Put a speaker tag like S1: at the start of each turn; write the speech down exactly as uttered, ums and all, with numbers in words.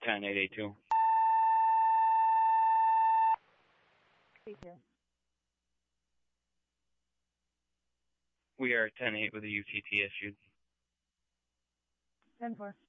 S1: ten eight eight two. We are ten eight with a U T T issued.
S2: ten four.